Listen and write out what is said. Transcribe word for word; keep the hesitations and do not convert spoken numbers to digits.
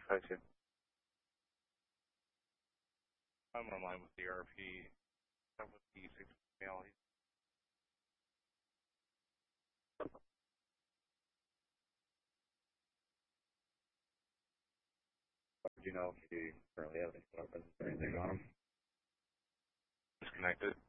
five two. I'm online with the R P. I'm with the six male. Do you know if you currently have any weapons or anything on him? Disconnected.